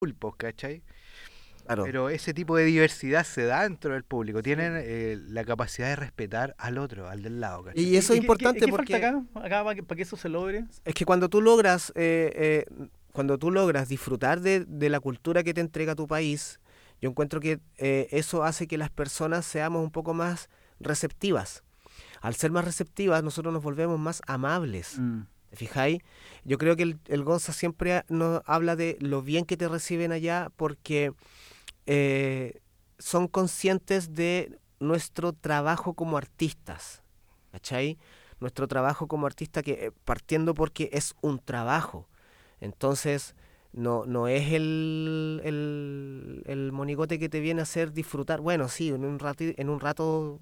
pulpos, ¿cachai? Claro. Pero ese tipo de diversidad se da dentro del público. Tienen la capacidad de respetar al otro, al del lado, ¿cachai? Y eso es ¿Y importante qué falta porque acá? Acá para que eso se logre. es que cuando tú logras disfrutar de la cultura que te entrega tu país, yo encuentro que eso hace que las personas seamos un poco más receptivas. Al ser más receptivas, nosotros nos volvemos más amables. Mm. ¿Te fijáis? Yo creo que el Gonza siempre nos habla de lo bien que te reciben allá porque eh, son conscientes de nuestro trabajo como artistas. ¿Cachai? Nuestro trabajo como artista que partiendo porque es un trabajo. Entonces, no es el monigote que te viene a hacer disfrutar. Bueno, sí, en un rato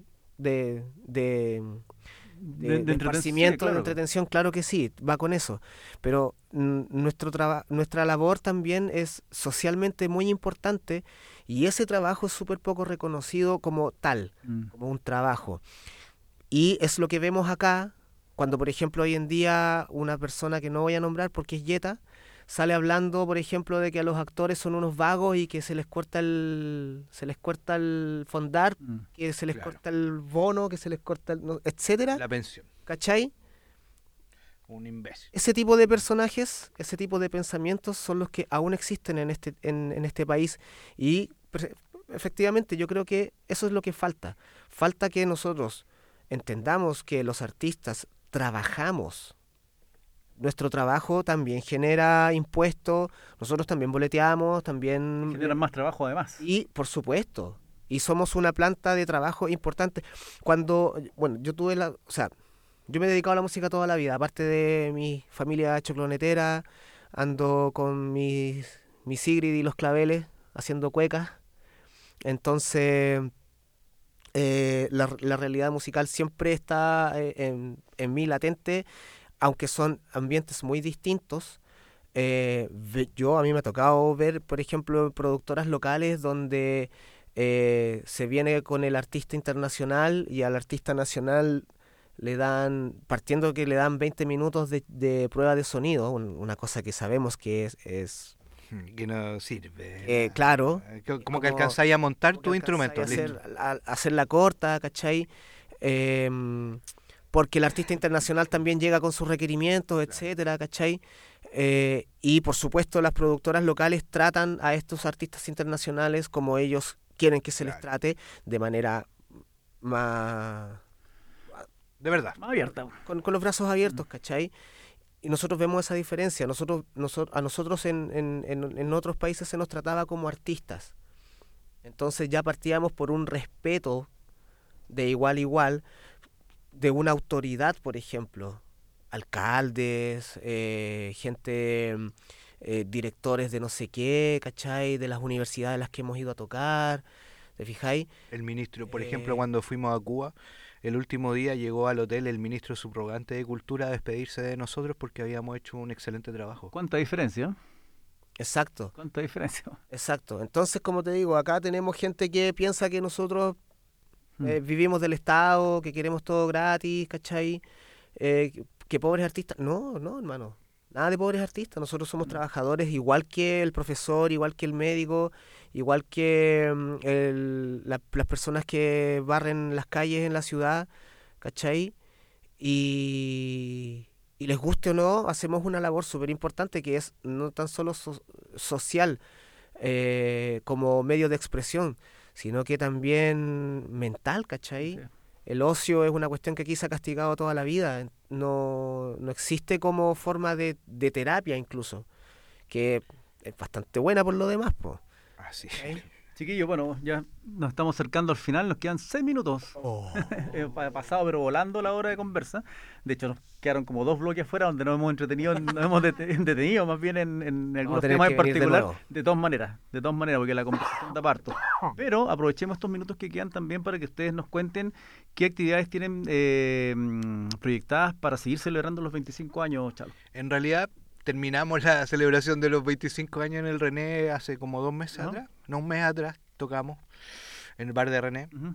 de Sí, esparcimiento, de claro. entretención, claro que sí, va con eso. Pero nuestra labor también es socialmente muy importante y ese trabajo es súper poco reconocido como tal, Mm. como un trabajo. Y es lo que vemos acá, cuando por ejemplo hoy en día una persona que no voy a nombrar porque es yeta, sale hablando, por ejemplo, de que a los actores son unos vagos y que se les corta el fondar, Mm. que se les Claro, corta el bono, que se les corta etcétera, la pensión. ¿cachai? Un imbécil. Ese tipo de personajes, ese tipo de pensamientos son los que aún existen en este país y efectivamente yo creo que eso es lo que falta. Falta que nosotros entendamos que los artistas trabajamos. Nuestro trabajo también genera impuestos, nosotros también boleteamos, también Generan más trabajo además. y por supuesto, y somos una planta de trabajo importante. Bueno, o sea, yo me he dedicado a la música toda la vida, aparte de mi familia choclonetera, ando con mis Sigrid y los claveles haciendo cuecas. Entonces, la realidad musical siempre está en mí latente, aunque son ambientes muy distintos. A mí me ha tocado ver, por ejemplo, productoras locales donde se viene con el artista internacional y al artista nacional partiendo que le dan 20 minutos de prueba de sonido, una cosa que sabemos que Que no sirve claro, nada. es Como que alcanzáis a montar como que tu alcanzáis instrumento, listo. a hacer la corta, ¿cachai? Porque el artista internacional también llega con sus requerimientos, Claro. etcétera, ¿cachai? Y por supuesto las productoras locales tratan a estos artistas internacionales como ellos quieren que se les Claro. trate de manera más De verdad. Más abierta. con los brazos abiertos, ¿cachai? Y nosotros vemos esa diferencia. A nosotros en otros países se nos trataba como artistas. Entonces ya partíamos por un respeto de igual a igual de una autoridad, por ejemplo. Alcaldes, gente, directores de no sé qué, ¿cachai? De las universidades a las que hemos ido a tocar, ¿te fijáis? El ministro, por ejemplo, Eh, cuando fuimos a Cuba, el último día llegó al hotel el ministro subrogante de Cultura a despedirse de nosotros porque habíamos hecho un excelente trabajo. ¿Cuánta diferencia? exacto, ¿Cuánta diferencia? exacto. Entonces, como te digo, acá tenemos gente que piensa que nosotros Mm. vivimos del Estado, que queremos todo gratis, ¿cachai? Que pobres artistas. No, no, hermano. Nada de pobres artistas. Nosotros somos No. trabajadores igual que el profesor, igual que el médico, igual que las personas que barren las calles en la ciudad, ¿cachai? Y les guste o no, hacemos una labor súper importante que es no tan solo social como medio de expresión, sino que también mental, Sí. ¿cachai? El ocio es una cuestión que aquí se ha castigado toda la vida. No existe como forma de terapia incluso, que es bastante buena por lo demás, pues. Así. Chiquillos, bueno, ya nos estamos acercando al final, nos quedan 6 minutos. Oh. Ha pasado pero volando la hora de conversa. De hecho, nos quedaron como 2 bloques afuera donde nos hemos entretenido, nos hemos detenido más bien en Vamos a algunos tener temas que en venir de particular, nuevo. de todas maneras, porque la conversación da parto. Pero aprovechemos estos minutos que quedan también para que ustedes nos cuenten qué actividades tienen proyectadas para seguir celebrando los 25 años, Chalo. En realidad, terminamos la celebración de los 25 años en el René hace como 2 meses ¿No? atrás. No, un mes atrás tocamos en el bar de René. Ujú.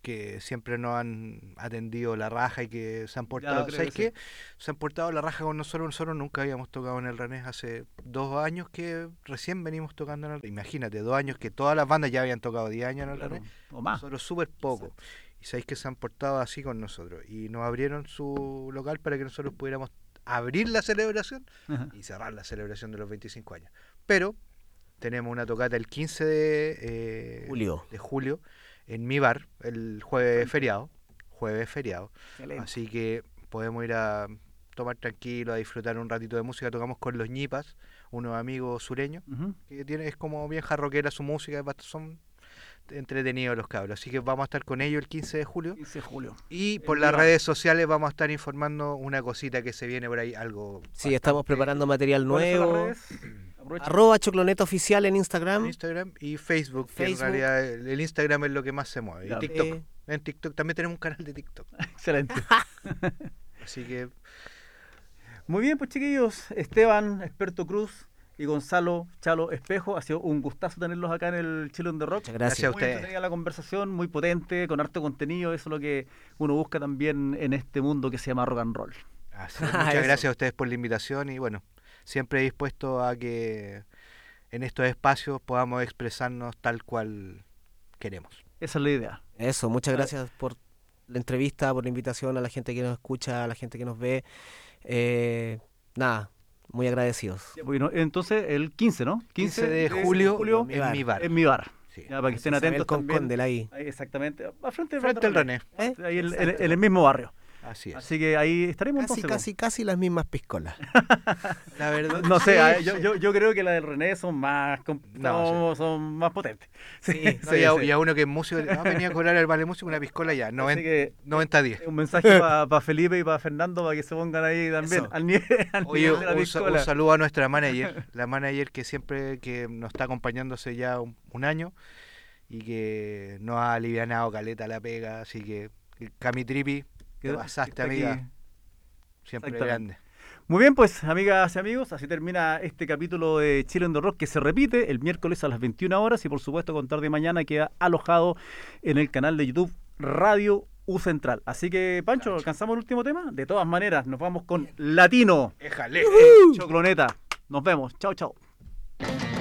que siempre nos han atendido la raja y que se han portado, creo ¿sabes que qué? Se han portado la raja con nosotros nunca habíamos tocado en el René, hace 2 años que recién venimos tocando en el René. Imagínate, 2 años que todas las bandas ya habían tocado 10 años en el Claro, René, o más. nosotros súper poco. Y sabéis que se han portado así con nosotros. Y nos abrieron su local para que nosotros pudiéramos abrir la celebración Ajá. y cerrar la celebración de los 25 años. Pero tenemos una tocata el 15 de julio en mi bar, el jueves feriado. Excelente. Así que podemos ir a tomar tranquilo, a disfrutar un ratito de música. Tocamos con los Ñipas, unos amigos sureños, Ujú. que es como bien jarroquera su música, son entretenidos los cabros. Así que vamos a estar con ellos el 15 de julio. 15 de julio. Y En por mi las bar. redes sociales vamos a estar informando una cosita que se viene por ahí, algo Sí, estamos bastante preparando material ¿Cuáles son las nuevo. redes? Aprovecha. @Chocloneta oficial en en Instagram. Instagram y Facebook, que en Facebook. realidad el Instagram es lo que más se mueve. Claro. Y TikTok. En TikTok también tenemos un canal de TikTok. Excelente. Así que Muy bien, pues chiquillos, Esteban, Experto Cruz y Gonzalo Chalo Espejo, ha sido un gustazo tenerlos acá en el Chile on the Rock. Muchas gracias a Muy ustedes. entretenida la conversación, muy potente, con harto contenido, eso es lo que uno busca también en este mundo que se llama rock and roll. así, muchas Eso. gracias a ustedes por la invitación y bueno, siempre dispuesto a que en estos espacios podamos expresarnos tal cual queremos. Esa es la idea. Eso, muchas gracias por la entrevista, por la invitación, a la gente que nos escucha, a la gente que nos ve. Nada, muy agradecidos. Ya, bueno, entonces el 15, ¿no? 15 de julio mi en bar. mi bar. en mi bar. Sí. Ya, para que estén Isabel atentos con también. Condel ahí. Ahí, exactamente, al frente, Frente al René. ¿Eh? Ahí en Exacto. el mismo barrio. Así es. Así que ahí estaremos Casi, entonces. casi las mismas piscolas. La verdad, No sé, sí, yo creo que la del René son más No, son más potentes. Sí, no, y a uno que es músico, venía a cobrar al vale músico una piscola ya, Así que 90-10. un mensaje para Felipe y para Fernando para que se pongan ahí también Eso. al nivel, Oye, de la un piscola. saludo a nuestra manager, la manager que siempre que nos está acompañando hace ya un año y que nos ha alivianado caleta la pega, así que Cami Tripi, te Que pasaste, está amiga, aquí. siempre Exactamente. grande. Muy bien, pues amigas y amigos, así termina este capítulo de Chile on the Rock que se repite el miércoles a las 21 horas y por supuesto con tarde mañana queda alojado en el canal de YouTube Radio U Central. Así que Pancho, ¿alcanzamos el último tema? De todas maneras, nos vamos con Latino. Éjale. Chocloneta. Nos vemos. Chao, chao.